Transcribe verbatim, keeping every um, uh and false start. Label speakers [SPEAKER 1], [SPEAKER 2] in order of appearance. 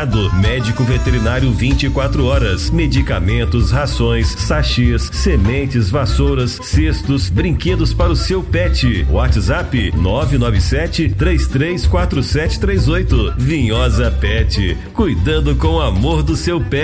[SPEAKER 1] Gado, médico veterinário vinte e quatro horas, medicamentos, rações, sachês, sementes, vassouras, cestos, brinquedos para o seu pet. WhatsApp nove nove sete, três três quatro sete três oito. Vinhosa Pet, cuidando com amor do seu pet.